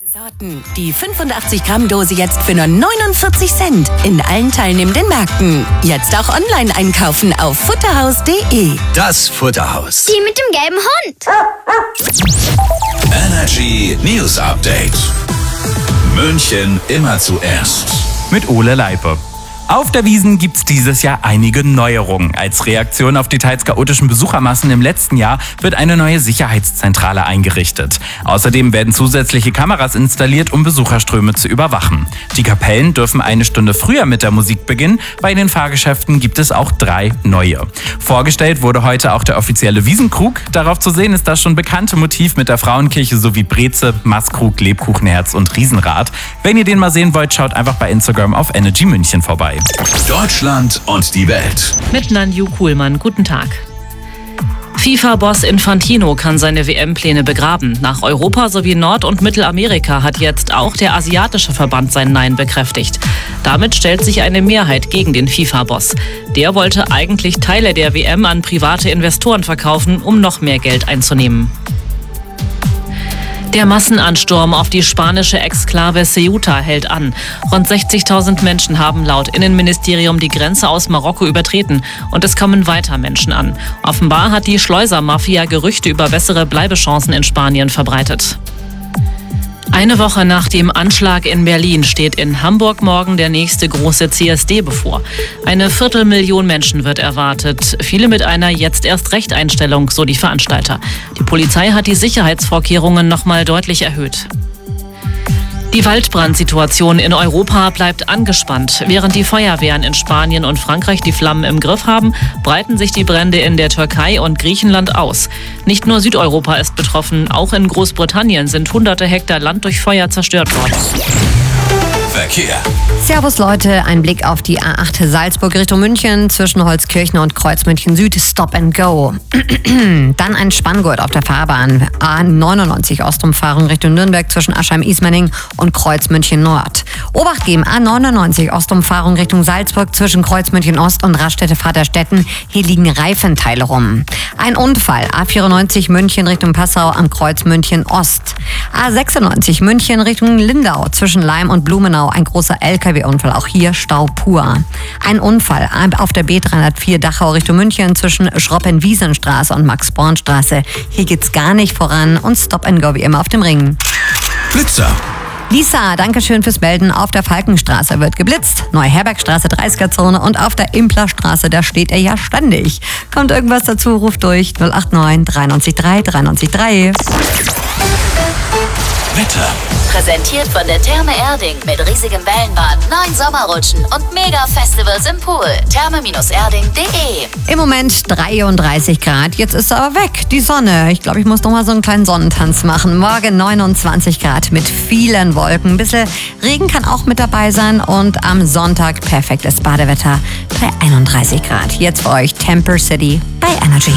Sorten. Die 85-Gramm-Dose jetzt für nur 49 Cent in allen teilnehmenden Märkten. Jetzt auch online einkaufen auf futterhaus.de. Das Futterhaus. Die mit dem gelben Hund. Energy News Update. München immer zuerst. Mit Ole Leipe. Auf der Wiesn gibt's dieses Jahr einige Neuerungen. Als Reaktion auf die teils chaotischen Besuchermassen im letzten Jahr wird eine neue Sicherheitszentrale eingerichtet. Außerdem werden zusätzliche Kameras installiert, um Besucherströme zu überwachen. Die Kapellen dürfen eine Stunde früher mit der Musik beginnen. Bei den Fahrgeschäften gibt es auch 3 neue. Vorgestellt wurde heute auch der offizielle Wiesenkrug. Darauf zu sehen ist das schon bekannte Motiv mit der Frauenkirche sowie Breze, Mastkrug, Lebkuchenherz und Riesenrad. Wenn ihr den mal sehen wollt, schaut einfach bei Instagram auf Energy München vorbei. Deutschland und die Welt. Mit Nanju Kuhlmann, guten Tag. FIFA-Boss Infantino kann seine WM-Pläne begraben. Nach Europa sowie Nord- und Mittelamerika hat jetzt auch der asiatische Verband sein Nein bekräftigt. Damit stellt sich eine Mehrheit gegen den FIFA-Boss. Der wollte eigentlich Teile der WM an private Investoren verkaufen, um noch mehr Geld einzunehmen. Der Massenansturm auf die spanische Exklave Ceuta hält an. Rund 60.000 Menschen haben laut Innenministerium die Grenze aus Marokko übertreten und es kommen weiter Menschen an. Offenbar hat die Schleusermafia Gerüchte über bessere Bleibechancen in Spanien verbreitet. Eine Woche nach dem Anschlag in Berlin steht in Hamburg morgen der nächste große CSD bevor. 250.000 Menschen wird erwartet, viele mit einer Jetzt-erst-Recht-Einstellung, so die Veranstalter. Die Polizei hat die Sicherheitsvorkehrungen nochmal deutlich erhöht. Die Waldbrandsituation in Europa bleibt angespannt. Während die Feuerwehren in Spanien und Frankreich die Flammen im Griff haben, breiten sich die Brände in der Türkei und Griechenland aus. Nicht nur Südeuropa ist betroffen, auch in Großbritannien sind hunderte Hektar Land durch Feuer zerstört worden. Verkehr. Servus Leute, ein Blick auf die A8 Salzburg Richtung München zwischen Holzkirchen und Kreuzmünchen Süd, Stop and Go. Dann ein Spanngurt auf der Fahrbahn, A99 Ostumfahrung Richtung Nürnberg zwischen Aschheim-Ismaning und Kreuzmünchen Nord. Obacht geben, A99 Ostumfahrung Richtung Salzburg zwischen Kreuzmünchen Ost und Raststätte-Vaterstetten. Hier liegen Reifenteile rum. Ein Unfall, A94 München Richtung Passau am Kreuz München Ost. A96 München Richtung Lindau zwischen Leim und Blumenau. Ein großer LKW-Unfall, auch hier Stau pur. Ein Unfall auf der B304 Dachau Richtung München zwischen Schroppen-Wiesenstraße und Max-Born-Straße. Hier geht's gar nicht voran und Stop and Go wie immer auf dem Ring. Blitzer. Lisa, danke schön fürs Melden. Auf der Falkenstraße wird geblitzt. Neuherbergstraße 30er-Zone und auf der Implerstraße, da steht er ja ständig. Kommt irgendwas dazu, ruft durch 089 93 3 93 3. Wetter. Präsentiert von der Therme Erding mit riesigem Wellenbad, 9 Sommerrutschen und Mega-Festivals im Pool. Therme-erding.de. Im Moment 33 Grad, jetzt ist er aber weg, die Sonne. Ich glaube, ich muss noch mal so einen kleinen Sonnentanz machen. Morgen 29 Grad mit vielen Wolken. Ein bisschen Regen kann auch mit dabei sein und am Sonntag perfektes Badewetter bei 31 Grad. Jetzt für euch Temper City bei Energy.